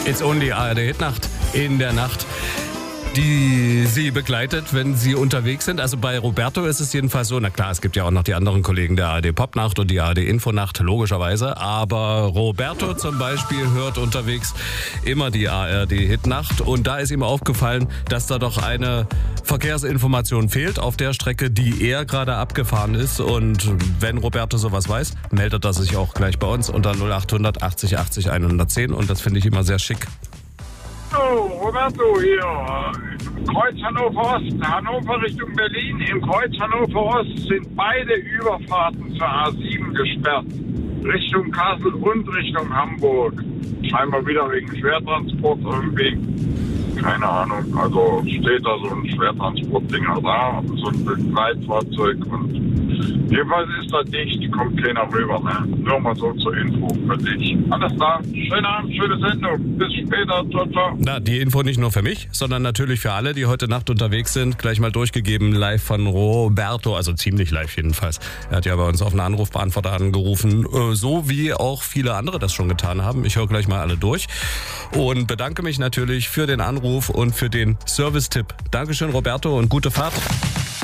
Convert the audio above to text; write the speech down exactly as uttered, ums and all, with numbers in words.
It's only A R D Hitnacht in der Nacht, die Sie begleitet, wenn Sie unterwegs sind. Also bei Roberto ist es jedenfalls so, na klar, es gibt ja auch noch die anderen Kollegen der A R D Popnacht und die A R D Infonacht, logischerweise. Aber Roberto zum Beispiel hört unterwegs immer die A R D Hitnacht. Und da ist ihm aufgefallen, dass da doch eine Verkehrsinformation fehlt auf der Strecke, die er gerade abgefahren ist. Und wenn Roberto sowas weiß, meldet er sich auch gleich bei uns unter null acht hundert achtzig achtzig hundertzehn. Und das finde ich immer sehr schick. Hallo, Roberto hier. Kreuz Hannover Ost, Hannover Richtung Berlin. Im Kreuz Hannover Ost sind beide Überfahrten zur A sieben gesperrt. Richtung Kassel und Richtung Hamburg. Scheinbar wieder wegen Schwertransport irgendwie. Keine Ahnung. Also steht da so ein Schwertransportdinger da, so ein Begleitfahrzeug und jedenfalls ist da dicht, kommt keiner rüber. Ne? Nur mal so zur Info für dich. Alles klar, schönen Abend, schöne Sendung. Bis später, ciao, ciao. Na, die Info nicht nur für mich, sondern natürlich für alle, die heute Nacht unterwegs sind. Gleich mal durchgegeben, live von Roberto, also ziemlich live jedenfalls. Er hat ja bei uns auf einen Anrufbeantworter angerufen, so wie auch viele andere das schon getan haben. Ich höre gleich mal alle durch und bedanke mich natürlich für den Anruf und für den Service-Tipp. Dankeschön, Roberto, und gute Fahrt.